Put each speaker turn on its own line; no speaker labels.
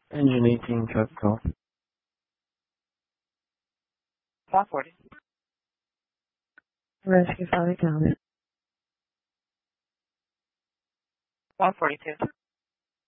Engine 18, truck call.
540.
Rescue 5 County.
142.